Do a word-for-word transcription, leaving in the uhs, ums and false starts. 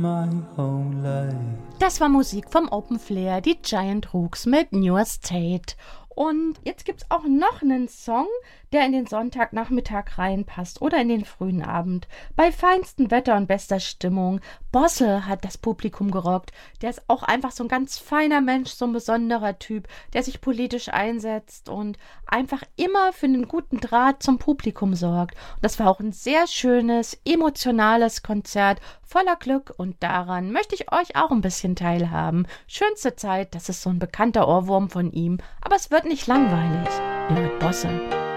Das war Musik vom Open Flair, die Giant Rooks mit Newer State. Und jetzt gibt es auch noch einen Song, der in den Sonntagnachmittag reinpasst oder in den frühen Abend. Bei feinstem Wetter und bester Stimmung. Bosse hat das Publikum gerockt. Der ist auch einfach so ein ganz feiner Mensch, so ein besonderer Typ, der sich politisch einsetzt und einfach immer für einen guten Draht zum Publikum sorgt. Und das war auch ein sehr schönes, emotionales Konzert voller Glück und daran möchte ich euch auch ein bisschen teilhaben. Schönste Zeit, das ist so ein bekannter Ohrwurm von ihm, aber es wird nicht langweilig. Lloyd Bosse.